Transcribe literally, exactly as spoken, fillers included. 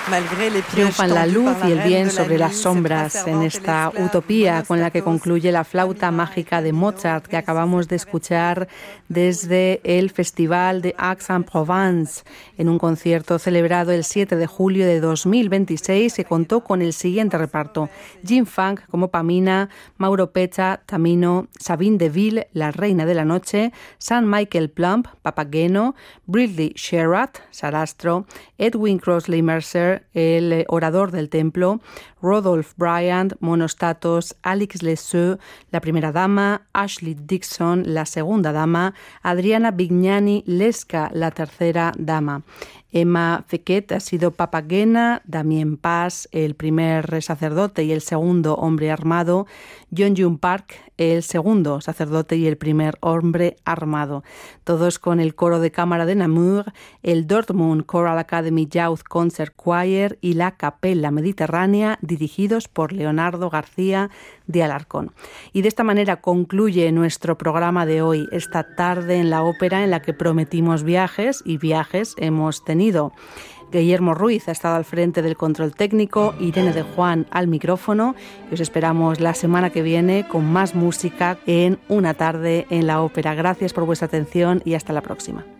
Triunfan la luz y el bien sobre las sombras en esta utopía con la que concluye la flauta mágica de Mozart que acabamos de escuchar desde el Festival de Aix-en-Provence en un concierto celebrado el siete de julio de dos mil veintiséis que contó con el siguiente reparto: Jim Funk como Pamina, Mauro Pecha, Tamino, Sabine Deville, la reina de la noche, Sam Michael Plumb, Papageno, Bradley Sherratt, Sarastro, Edwin Crossley Mercer, el orador del templo, Rodolphe Bryant, Monostatos, Alix Lesseux, la primera dama, Ashley Dixon, la segunda dama, Adriana Bignani Lesca, la tercera dama. Emma Fekete ha sido Papagena, Damien Paz, el primer sacerdote y el segundo hombre armado, John June Park, el segundo sacerdote y el primer hombre armado. Todos con el coro de cámara de Namur, el Dortmund Choral Academy Youth Concert Choir y la Capella Mediterránea, dirigidos por Leonardo García de Alarcón. Y de esta manera concluye nuestro programa de hoy, esta tarde en la ópera en la que prometimos viajes y viajes hemos tenido. Guillermo Ruiz ha estado al frente del control técnico, Irene de Juan al micrófono y os esperamos la semana que viene con más música en Una tarde en la ópera. Gracias por vuestra atención y hasta la próxima.